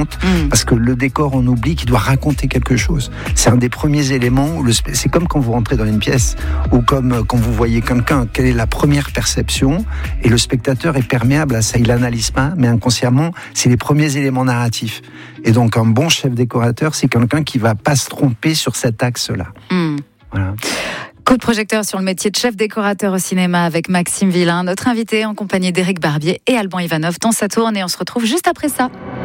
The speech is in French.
raconte, parce que le décor, on oublie qu'il doit raconter quelque chose. C'est un des premiers éléments, c'est comme quand vous rentrez dans une pièce, ou comme quand vous voyez quelqu'un, quelle est la première perception, et le spectateur est perméable à ça, il n'analyse pas, mais inconsciemment, c'est les premiers éléments narratifs. Et donc un bon chef décorateur, c'est quelqu'un qui va pas se tromper sur cet axe-là. Voilà. Coup de projecteur sur le métier de chef décorateur au cinéma avec Maxime Villain, notre invité en compagnie d'Éric Barbier et Alban Ivanov dans Sa Tourne, et on se retrouve juste après ça.